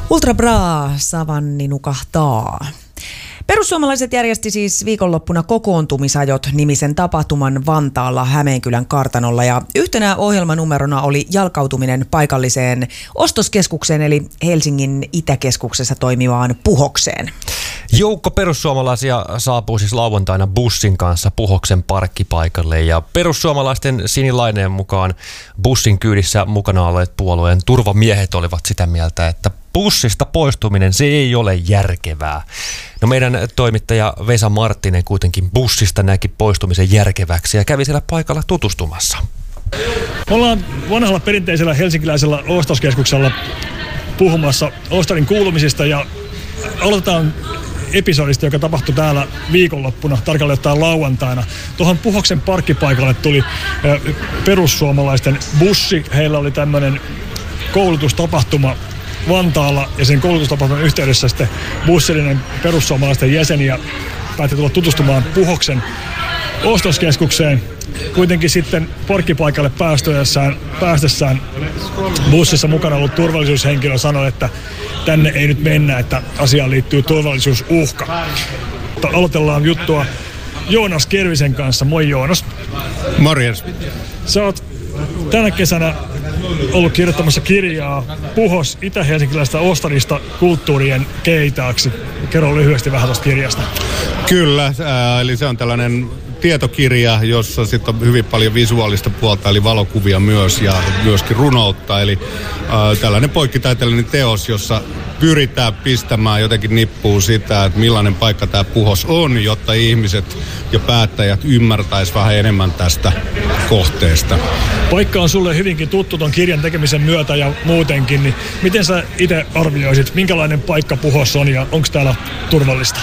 Ultra Bra, savanni nukahtaa. Perussuomalaiset järjesti siis viikonloppuna kokoontumisajot-nimisen tapahtuman Vantaalla Hämeenkylän kartanolla ja yhtenä ohjelmanumerona oli jalkautuminen paikalliseen ostoskeskukseen eli Helsingin Itäkeskuksessa toimivaan Puhokseen. Joukko perussuomalaisia saapuu siis lauantaina bussin kanssa Puhoksen parkkipaikalle ja perussuomalaisten Sinilaineen mukaan bussin kyydissä mukana olleet puolueen turvamiehet olivat sitä mieltä, että bussista poistuminen se ei ole järkevää. No meidän toimittaja Vesa Marttinen kuitenkin bussista näki poistumisen järkeväksi ja kävi siellä paikalla tutustumassa. Ollaan vanhalla perinteisellä helsinkiläisellä ostoskeskuksella puhumassa Ostarin kuulumisista ja aloitetaan episodista, joka tapahtui täällä viikonloppuna, tarkalleen ottaen lauantaina. Tuohon Puhoksen parkkipaikalle tuli perussuomalaisten bussi. Heillä oli tämmöinen koulutustapahtuma Vantaalla ja sen koulutustapahtuman yhteydessä sitten bussillinen perussuomalaisten jäseniä päätti tulla tutustumaan Puhoksen ostoskeskukseen. Kuitenkin sitten parkkipaikalle päästessään bussissa mukana ollut turvallisuushenkilö sanoi, että tänne ei nyt mennä, että asiaan liittyy turvallisuusuhka. Aloitellaan juttua Joonas Kervisen kanssa. Moi Joonas. Morjens. Sä oot tänä kesänä ollut kirjoittamassa kirjaa Puhos itä-helsinkiläistä Ostarista kulttuurien keitaaksi. Kerro lyhyesti vähän tuosta kirjasta. Kyllä, eli se on tällainen tietokirja, jossa sitten on hyvin paljon visuaalista puolta, eli valokuvia myös ja myöskin runoutta. Eli tällainen poikkitaiteellinen teos, jossa pyritään pistämään jotenkin nippuun sitä, että millainen paikka tämä Puhos on, jotta ihmiset ja päättäjät ymmärtäisivät vähän enemmän tästä kohteesta. Paikka on sulle hyvinkin tuttu ton kirjan tekemisen myötä ja muutenkin, niin miten sä itse arvioisit, minkälainen paikka Puhos on ja onko täällä turvallista?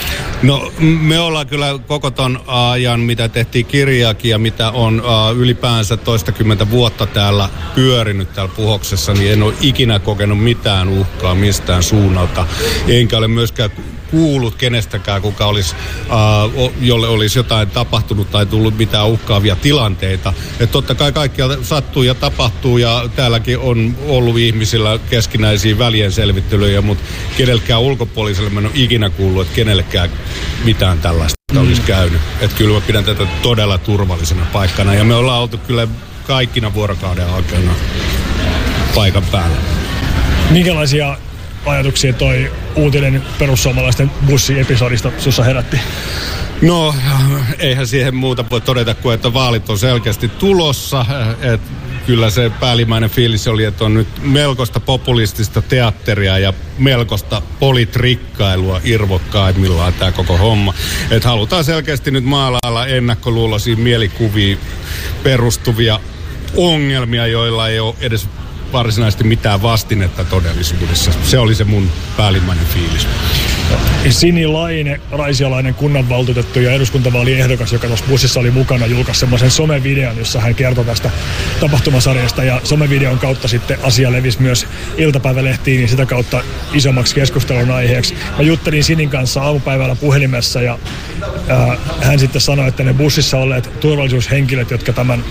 No me ollaan kyllä koko ton ajan, mitä tehtiin kirjaakin ja mitä on ylipäänsä toistakymmentä vuotta täällä pyörinyt täällä Puhoksessa, niin en ole ikinä kokenut mitään uhkaa mistään suunnalta. Enkä ole myöskään kuullut kenestäkään, kuka olisi, jolle olisi jotain tapahtunut tai tullut mitään uhkaavia tilanteita. Et totta kai kaikkia sattuu ja tapahtuu ja täälläkin on ollut ihmisillä keskinäisiä välienselvittelyjä, mutta kenellekään ulkopuoliselle mä en ole ikinä kuullut, että kenellekään mitään tällaista olisi käynyt. Että kyllä mä pidän tätä todella turvallisena paikkana ja me ollaan oltu kyllä kaikkina vuorokauden aikana paikan päällä. Minkälaisia ajatuksia toi uutinen perussuomalaisten bussiepisodista sussa herätti? No, eihän siihen muuta voi todeta kuin, että vaalit on selkeästi tulossa. Kyllä se päällimmäinen fiilis oli, että on nyt melkoista populistista teatteria ja melkoista politrikkailua irvokkaimmillaan tämä koko homma. Että halutaan selkeästi nyt maalailla ennakkoluuloisiin mielikuviin perustuvia ongelmia, joilla ei ole edes varsinaisesti mitään vastinetta todellisuudessa. Se oli se mun päällimmäinen fiilis. Sinilaine, raisialainen kunnanvaltuutettu ja eduskuntavaaliehdokas, joka tuossa bussissa oli mukana, julkaisi semmoisen somevideon, jossa hän kertoi tästä tapahtumasarjasta ja somevideon kautta sitten asia levisi myös iltapäivälehtiin ja sitä kautta isommaksi keskustelun aiheeksi. Mä juttelin Sinin kanssa aamupäivällä puhelimessa ja hän sitten sanoi, että ne bussissa olleet turvallisuushenkilöt, jotka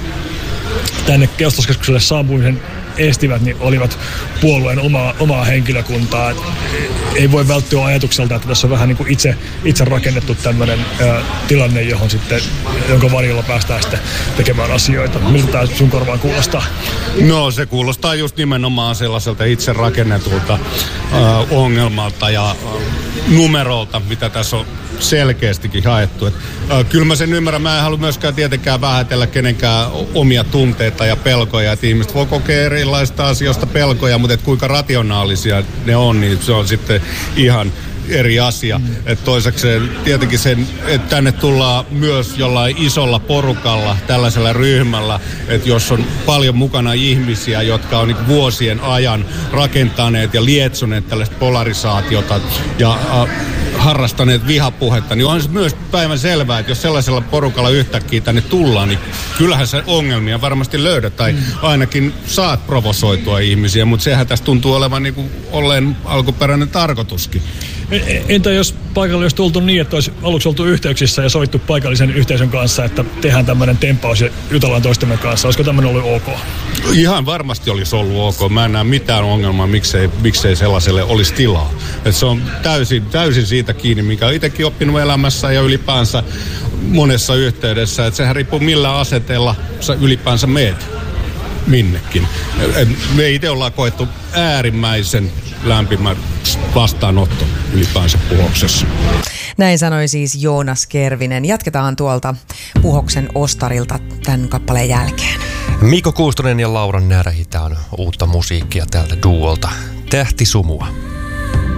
tänne ostoskeskukselle saapumisen estivät, niin olivat puolueen omaa henkilökuntaa. Ei voi välttyä ajatukselta, että tässä on vähän niin kuin itse rakennettu tämmöinen tilanne, johon sitten, jonka varjolla päästään sitten tekemään asioita. Miltä tämä sun korvaan kuulostaa? No se kuulostaa just nimenomaan sellaiselta itse rakennetulta ongelmalta ja numerolta, mitä tässä on selkeästikin haettu. Kyllä mä sen ymmärrän. Mä en halua myöskään tietenkään vähätellä kenenkään omia tunteita ja pelkoja. Että ihmiset voi kokea erilaisista asioista pelkoja, mutta kuinka rationaalisia ne on, niin se on sitten ihan eri asia. Toisekseen tietenkin sen, että tänne tullaan myös jollain isolla porukalla, tällaisella ryhmällä, että jos on paljon mukana ihmisiä, jotka on niin vuosien ajan rakentaneet ja lietsoneet tällaista polarisaatiota ja harrastaneet vihapuhetta, niin onhan se myös päivän selvää, että jos sellaisella porukalla yhtäkkiä tänne tullaan, niin kyllähän se ongelmia varmasti löydät, tai ainakin saat provosoitua ihmisiä, mutta sehän tässä tuntuu olevan niin kuin olleen alkuperäinen tarkoituskin. Entä jos paikalle olisi tultu niin, että olisi aluksi oltu yhteyksissä ja sovittu paikallisen yhteisön kanssa, että tehdään tämmöinen tempaus ja jutellaan toistemme kanssa? Olisiko tämmöinen ollut ok? Ihan varmasti olisi ollut ok. Mä en näe mitään ongelmaa, miksei sellaiselle olisi tilaa. Et se on täysin siitä kiinni, mikä olen itsekin oppinut elämässä ja ylipäänsä monessa yhteydessä. Että sehän riippuu millä asenteella sä ylipäänsä meet minnekin. Me itse ollaan koettu äärimmäisen lämpimä vastaanotto ylipäänsä Puhoksessa. Näin sanoi siis Joonas Kervinen. Jatketaan tuolta Puhoksen ostarilta tämän kappaleen jälkeen. Mikko Kuustonen ja Laura Närhi, tää on uutta musiikkia tältä duolta. Tähtisumua.